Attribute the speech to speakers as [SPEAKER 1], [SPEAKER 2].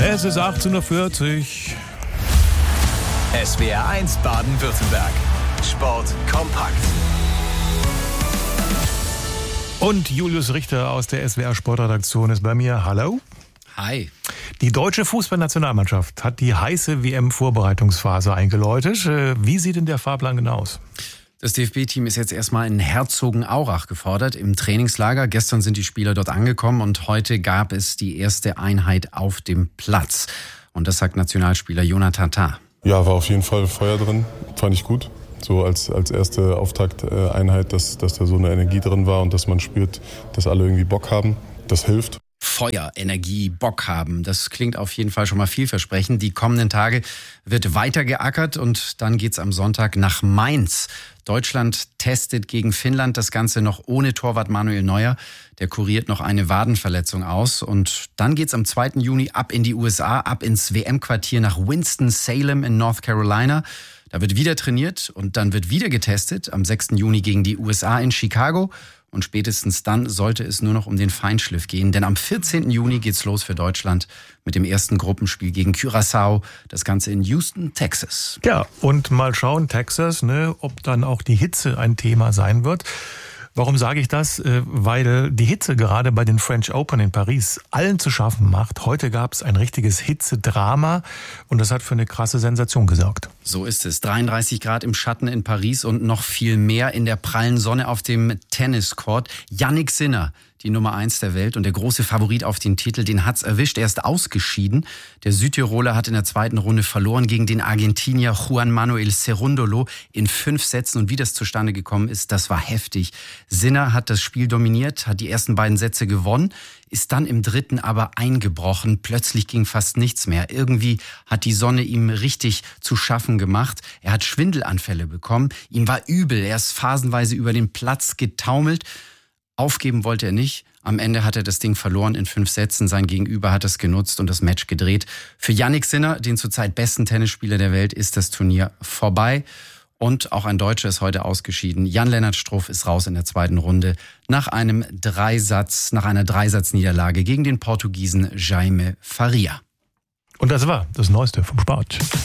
[SPEAKER 1] Es ist 18:40 Uhr.
[SPEAKER 2] SWR 1 Baden-Württemberg. Sport kompakt.
[SPEAKER 1] Und Julius Richter aus der SWR Sportredaktion ist bei mir. Hallo.
[SPEAKER 3] Hi.
[SPEAKER 1] Die deutsche Fußballnationalmannschaft hat die heiße WM-Vorbereitungsphase eingeläutet. Wie sieht denn der Fahrplan genau aus?
[SPEAKER 3] Das DFB-Team ist jetzt erstmal in Herzogenaurach gefordert, im Trainingslager. Gestern sind die Spieler dort angekommen und heute gab es die erste Einheit auf dem Platz. Und das sagt Nationalspieler Jonathan Tah.
[SPEAKER 4] Ja, war auf jeden Fall Feuer drin. Fand ich gut. So als erste Auftakteinheit, dass da so eine Energie drin war und dass man spürt, dass alle irgendwie Bock haben. Das hilft.
[SPEAKER 3] Feuer, Energie, Bock haben. Das klingt auf jeden Fall schon mal vielversprechend. Die kommenden Tage wird weiter geackert und dann geht's am Sonntag nach Mainz. Deutschland testet gegen Finnland, das Ganze noch ohne Torwart Manuel Neuer. Der kuriert noch eine Wadenverletzung aus. Und dann geht's am 2. Juni ab in die USA, ab ins WM-Quartier nach Winston-Salem in North Carolina. Da wird wieder trainiert und dann wird wieder getestet. Am 6. Juni gegen die USA in Chicago. Und spätestens dann sollte es nur noch um den Feinschliff gehen. Denn am 14. Juni geht's los für Deutschland mit dem ersten Gruppenspiel gegen Curaçao. Das Ganze in Houston, Texas.
[SPEAKER 1] Ja, und mal schauen, Texas, ob dann auch die Hitze ein Thema sein wird. Warum sage ich das? Weil die Hitze gerade bei den French Open in Paris allen zu schaffen macht. Heute gab es ein richtiges Hitzedrama und das hat für eine krasse Sensation gesorgt.
[SPEAKER 3] So ist es. 33 Grad im Schatten in Paris und noch viel mehr in der prallen Sonne auf dem Tenniscourt. Jannik Sinner, die Nummer 1 der Welt und der große Favorit auf den Titel, den hat's erwischt. Er ist ausgeschieden. Der Südtiroler hat in der zweiten Runde verloren gegen den Argentinier Juan Manuel Cerúndolo in 5 Sätzen. Und wie das zustande gekommen ist, das war heftig. Sinner hat das Spiel dominiert, hat die ersten beiden Sätze gewonnen, ist dann im dritten aber eingebrochen. Plötzlich ging fast nichts mehr. Irgendwie hat die Sonne ihm richtig zu schaffen gemacht. Er hat Schwindelanfälle bekommen. Ihm war übel. Er ist phasenweise über den Platz getaumelt. Aufgeben wollte er nicht. Am Ende hat er das Ding verloren in 5 Sätzen. Sein Gegenüber hat es genutzt und das Match gedreht. Für Jannik Sinner, den zurzeit besten Tennisspieler der Welt, ist das Turnier vorbei. Und auch ein Deutscher ist heute ausgeschieden. Jan-Lennart Struff ist raus in der zweiten Runde nach einer Dreisatzniederlage gegen den Portugiesen Jaime Faria.
[SPEAKER 1] Und das war das Neueste vom Sport.